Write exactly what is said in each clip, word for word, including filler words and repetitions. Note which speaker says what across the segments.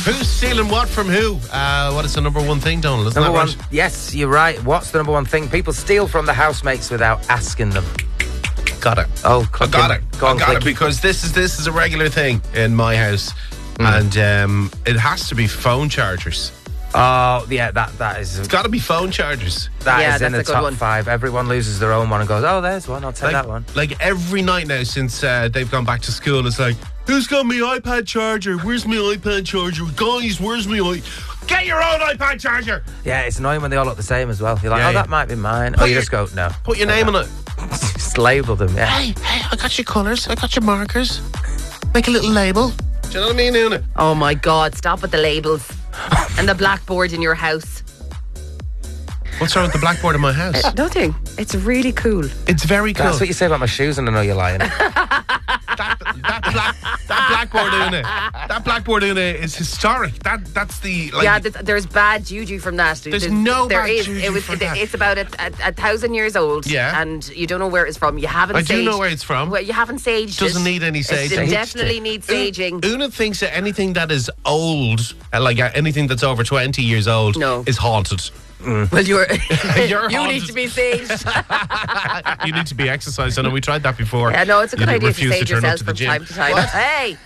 Speaker 1: Who's stealing what from who? Uh, what is the number one thing, Donald? Isn't
Speaker 2: Number
Speaker 1: that
Speaker 2: one,
Speaker 1: right?
Speaker 2: yes, you're right. What's the number one thing people steal from the housemates without asking them?
Speaker 1: Got it.
Speaker 2: Oh,
Speaker 1: I got it.
Speaker 2: Go on,
Speaker 1: I got
Speaker 2: click
Speaker 1: it because this is this is a regular thing in my house, and um, it has to be phone chargers.
Speaker 2: Oh, yeah, that that is
Speaker 1: It's got to be phone chargers.
Speaker 2: that
Speaker 3: Yeah,
Speaker 2: is in the
Speaker 3: that's a good
Speaker 2: top
Speaker 3: one.
Speaker 2: five. Everyone loses their own one and goes, "Oh, there's one. I'll take
Speaker 1: Like,
Speaker 2: that one."
Speaker 1: like every night now since uh, they've gone back to school, it's like, who's got my iPad charger? Where's my iPad charger? Guys, where's my i? Get your own iPad charger.
Speaker 2: Yeah, it's annoying when they all look the same as well. You're like,
Speaker 1: Yeah,
Speaker 2: "Oh,
Speaker 1: yeah.
Speaker 2: that might be mine."
Speaker 1: Put
Speaker 2: oh, you
Speaker 1: your-
Speaker 2: just go, "No."
Speaker 1: Put your name on it.
Speaker 2: Just label them. Yeah.
Speaker 1: Hey, hey, I got your colours. I got your markers. Make a little label. Do you know what I mean, Una?
Speaker 3: Oh my God, stop with the labels and the blackboard in your house.
Speaker 1: What's wrong with the blackboard in my house?
Speaker 3: Nothing. It's really cool.
Speaker 1: It's very cool.
Speaker 2: That's what you say about my shoes, and I know you're lying.
Speaker 1: that, that, black, that blackboard Una, that blackboard Una is historic. That that's the like.
Speaker 3: Yeah, th- there's bad juju from that.
Speaker 1: There's no
Speaker 3: there
Speaker 1: bad
Speaker 3: is.
Speaker 1: juju
Speaker 3: It was.
Speaker 1: from
Speaker 3: it-
Speaker 1: that.
Speaker 3: It's about a, a, a thousand years old.
Speaker 1: Yeah.
Speaker 3: and you don't know where it's from. You haven't.
Speaker 1: I do
Speaker 3: saged,
Speaker 1: know where it's from.
Speaker 3: Well, you haven't saged.
Speaker 1: Doesn't
Speaker 3: it.
Speaker 1: need any
Speaker 3: It-
Speaker 1: saging.
Speaker 3: It definitely needs saging.
Speaker 1: Una thinks that anything that is old, uh, like uh, anything that's over twenty years old,
Speaker 3: No.
Speaker 1: is haunted.
Speaker 3: Well, you're.
Speaker 1: You're
Speaker 3: you need
Speaker 1: haunted.
Speaker 3: to be saged.
Speaker 1: You need to be exercised. I know we tried that before.
Speaker 3: Yeah, no, it's a
Speaker 1: You
Speaker 3: good
Speaker 1: did
Speaker 3: idea to
Speaker 1: refuse
Speaker 3: sage
Speaker 1: turn up
Speaker 3: yourself
Speaker 1: to the
Speaker 3: from
Speaker 1: gym.
Speaker 3: time to time. Hey.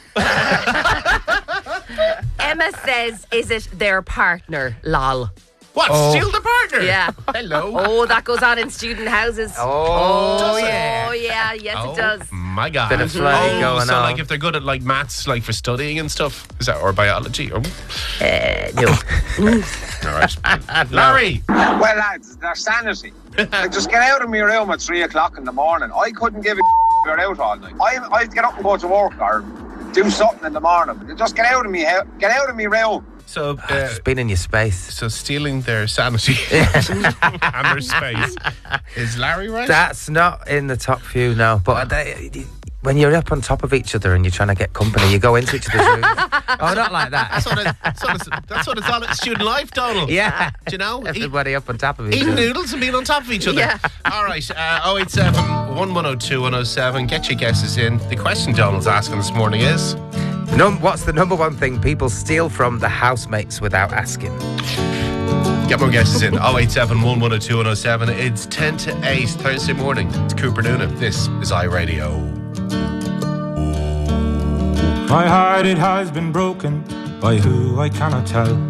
Speaker 3: Emma says, "Is it their partner?" Lol.
Speaker 1: What?
Speaker 2: Oh.
Speaker 1: Steal the partner?
Speaker 3: Yeah.
Speaker 1: Hello.
Speaker 3: Oh, that goes on in student houses.
Speaker 2: Oh,
Speaker 1: Does it?
Speaker 2: yeah.
Speaker 3: Oh, yeah. Yes,
Speaker 1: Oh,
Speaker 3: it does.
Speaker 1: my God.
Speaker 2: Bit of flirting
Speaker 1: oh,
Speaker 2: going
Speaker 1: so
Speaker 2: on.
Speaker 1: like if they're good at like maths, like for studying and stuff, is that or biology? Oh.
Speaker 3: Uh, no.
Speaker 1: All right. Larry.
Speaker 4: Well, lads, they're sanity. Like, just get out of my room at three o'clock in the morning. I couldn't give a you're out all night. I I have to get up and go to work or do something in the morning. Just get out of me, get out of me room.
Speaker 1: So, uh,
Speaker 2: Just been in your space.
Speaker 1: so stealing their sanity and their space is Larry right?
Speaker 2: That's not in the top few, no. But they, when you're up on top of each other and you're trying to get company, you go into each other's rooms. Oh, not like that.
Speaker 1: That's what, it, that's, what it's, that's what it's all at student life, Donald.
Speaker 2: Yeah.
Speaker 1: Do you know? Eat,
Speaker 2: Everybody up on top of each
Speaker 1: eating
Speaker 2: other.
Speaker 1: noodles and being on top of each other.
Speaker 3: Yeah.
Speaker 1: All right. Uh, oh eight seven, one one oh two, one oh seven. Get your guesses in. The question Donald's asking this morning is...
Speaker 2: Num- what's the number one thing people steal from the housemates without asking?
Speaker 1: Get more guesses in. oh eight seven, one one oh two, one oh seven. It's ten to eight Thursday morning. It's Cooper Noonan. This is iRadio.
Speaker 5: My heart, it has been broken by who I cannot tell.